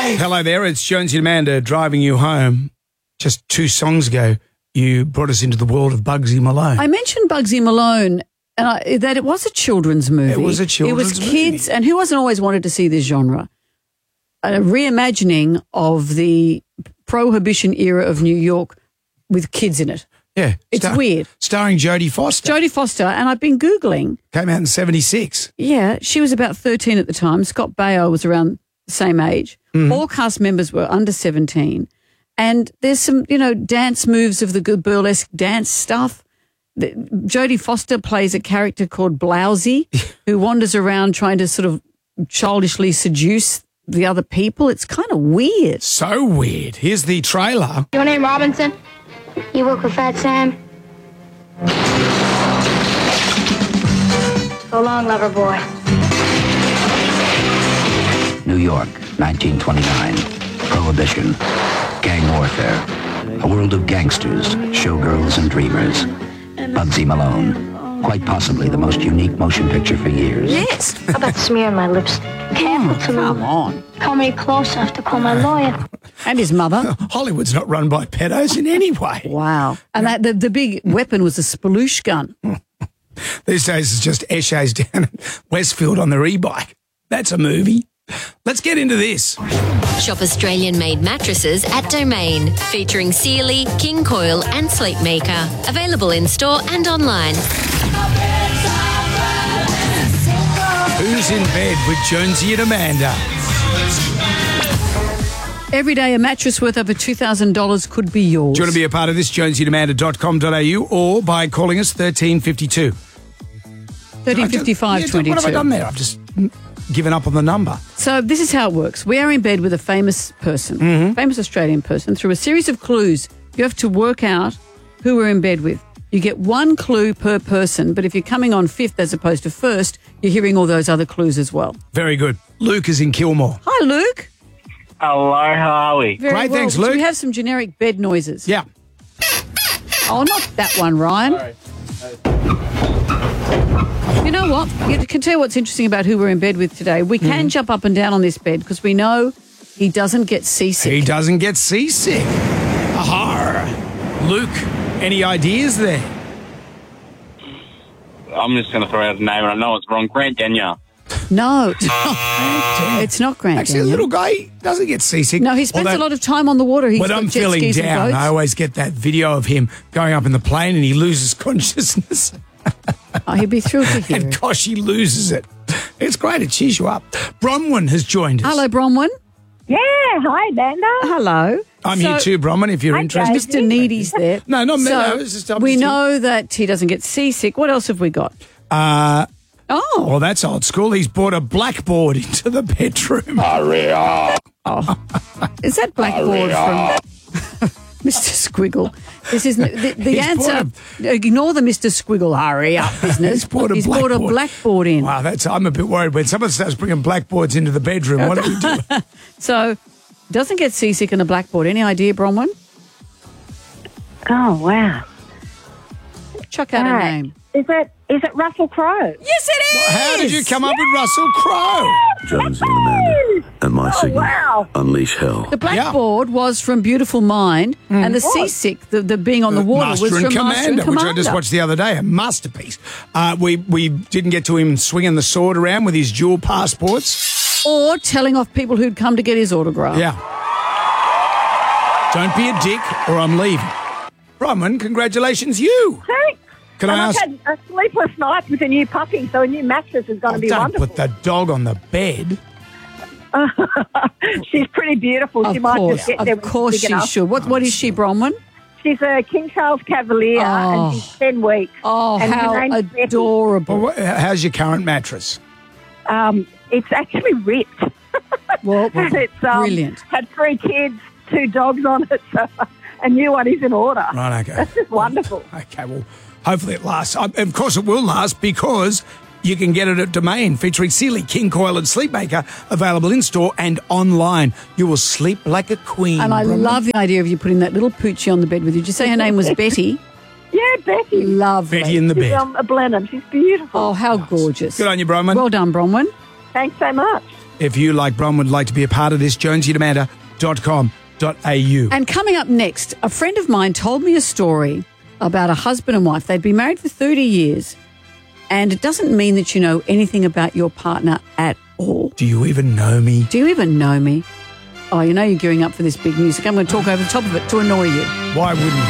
Hello there, it's Jonesy and Amanda driving you home. Just 2 songs ago, you brought us into the world of Bugsy Malone. I mentioned Bugsy Malone and that it was a children's movie. It was a children's movie. It was kids, and who hasn't always wanted to see this genre? A reimagining of the Prohibition era of New York with kids in it. Yeah. It's weird. Starring Jodie Foster. Jodie Foster, and I've been Googling. Came out in 76. Yeah, she was about 13 at the time. Scott Baio was around the same age. Mm-hmm. All cast members were under 17. And there's some, dance moves of the good burlesque dance stuff. Jodie Foster plays a character called Blousy who wanders around trying to sort of childishly seduce the other people. It's kind of weird. So weird. Here's the trailer. Your name Robinson? You work with Fat Sam? So long, lover boy. New York, 1929. Prohibition. Gang warfare. A world of gangsters, showgirls, and dreamers. Bugsy Malone. Quite possibly the most unique motion picture for years. Yes. How about smearing my lips? Careful, Come on. Call me close enough to call my lawyer. And his mother. Hollywood's not run by pedos in any way. Wow. And the big weapon was a spaloosh gun. These days it's just Eshays down at Westfield on their e-bike. That's a movie. Let's get into this. Shop Australian-made mattresses at Domain, featuring Sealy, King Coil and Sleepmaker. Available in store and online. Who's in bed with Jonesy and Amanda? Every day a mattress worth over $2,000 could be yours. Do you want to be a part of this? JonesyandAmanda.com.au or by calling us 1352. 135522. What have I done there? I've just given up on the number. So this is how it works. We are in bed with a famous person, famous Australian person. Through a series of clues, you have to work out who we're in bed with. You get 1 clue per person, but if you're coming on 5th as opposed to 1st, you're hearing all those other clues as well. Very good. Luke is in Kilmore. Hi, Luke. Hello, how are we? Very Great, well. thanks, Luke. Do we have some generic bed noises? Yeah. Oh, not that one, Ryan. Sorry. You know what? You can tell you what's interesting about who we're in bed with today. We can jump up and down on this bed because we know he doesn't get seasick. He doesn't get seasick. Aha. Luke, any ideas there? I'm just going to throw out a name, and I know it's wrong. Grant Denyer. No, it's not Grant Actually, Denyer. a little guy doesn't get seasick. No, he spends a lot of time on the water. He's When got I'm jet feeling skis and down, boats. I always get that video of him going up in the plane and he loses consciousness. Oh, he'd be thrilled to hear And it. gosh, he loses it. It's great. It cheers you up. Bronwyn has joined us. Hello, Bronwyn. Yeah, hi, Amanda. Hello. I'm here too, Bronwyn, if you're Hi, interested. Josie. Mr. Needy's there. No, not me. So No, it's just we obviously- know that he doesn't get seasick. What else have we got? Oh, Well, that's old school. He's brought a blackboard into the bedroom. is that blackboard from Mr. Squiggle? This is the He's answer. Ignore the Mr. Squiggle hurry up business. He's brought a He's brought a blackboard in. Wow, I'm a bit worried. When someone starts bringing blackboards into the bedroom, what do we do? So, doesn't get seasick in a blackboard. Any idea, Bronwyn? Oh, wow. Chuck out a Right. name. Is it Russell Crowe? Yes, it is. How did you come up with Russell Crowe? Jonesy and Amanda, and my signal. wow. Unleash hell. The blackboard was from Beautiful Mind, and the seasick, the being on the water, Master was and from Commander, Master and which Commander. I just watched the other day. A masterpiece. We didn't get to him swinging the sword around with his dual passports. Or telling off people who'd come to get his autograph. Yeah. Don't be a dick or I'm leaving. Bronwyn, congratulations, you. Thanks. Can I I've ask? had a sleepless night with a new puppy, so a new mattress is going to be Don't wonderful. put the dog on the bed. She's pretty beautiful. She Of might course, just get there of when course she's big she enough. should. What is she, Bronwyn? She's a King Charles Cavalier, Oh. and she's 10 weeks. Oh, and her how name's Becky. adorable. Well, how's your current mattress? It's actually ripped. Well, And it's brilliant. had 3 kids, 2 dogs on it, so a new one is in order. Right, okay. That's just wonderful. Okay, well, hopefully it lasts. Of course it will last because you can get it at Domain featuring Sealy, King Coil and Sleepmaker, available in store and online. You will sleep like a queen. And I Bronwyn. love the idea of you putting that little poochie on the bed with you. Did you say her name was Betty? Yeah, Becky. Lovely. Betty in the She's bed. a Blenheim. She's beautiful. Oh, how gorgeous. Good on you, Bronwyn. Well done, Bronwyn. Thanks so much. if you, like Bron, would like to be a part of this, jonesyamanda.com.au. And coming up next, a friend of mine told me a story about a husband and wife. They'd been married for 30 years, and it doesn't mean that you know anything about your partner at all. Do you even know me? Do you even know me? Oh, you know you're gearing up for this big news. I'm going to talk over the top of it to annoy you. Why wouldn't you?